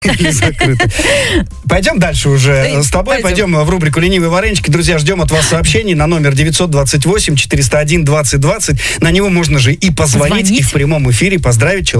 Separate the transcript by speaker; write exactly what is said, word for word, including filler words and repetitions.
Speaker 1: не закрыты. Пойдем дальше уже с тобой. Пойдем в рубрику «Ленивые варенички». Друзья, ждем от вас сообщений на номер девятьсот двадцать восемь четыреста один двадцать двадцать. На него можно же и позвонить,
Speaker 2: Позвонить.
Speaker 1: и в прямом эфире поздравить человека.